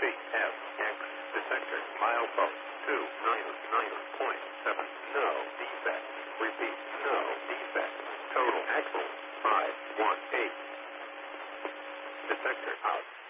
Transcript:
CFX detector milepost 299.7. No defect. Repeat, no defect. Total axle 518. Detector out.